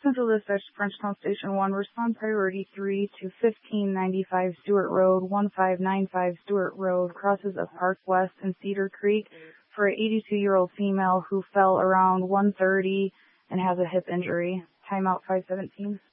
Central Dispatch, Frenchtown Station 1, respond priority 3 to 1595 Stewart Road, 1595 Stewart Road, crosses of Park West and Cedar Creek for an 82-year-old female who fell around 1:30 and has a hip injury. Timeout 517.